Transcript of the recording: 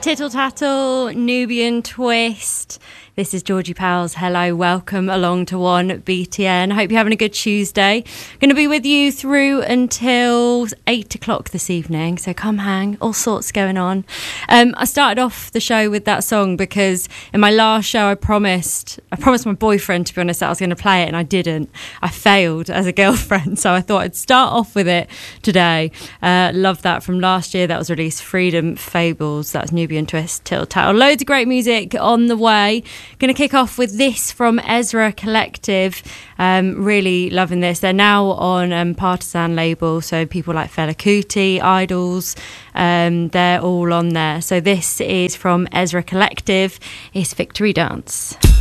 Tittle Tattle, Nubian Twist. This is Georgie Powell's Hello, welcome along to 1BTN. Hope you're having a good Tuesday. Going to be with you through until 8 o'clock this evening, so come hang, all sorts going on. I started off the show with that song because in my last show I promised my boyfriend, to be honest, that I was going to play it, and I didn't. I failed as a girlfriend, so I thought I'd start off with it today. Love that from last year. That was released, Freedom Fables. That's Nubian Twist, Tittle Tattle. Loads of great music on the way. Going to kick off with this from Ezra Collective. Really loving this. They're now on Partisan label, so people like Fela Kuti, Idols, they're all on there. So this is from Ezra Collective. It's Victory Dance.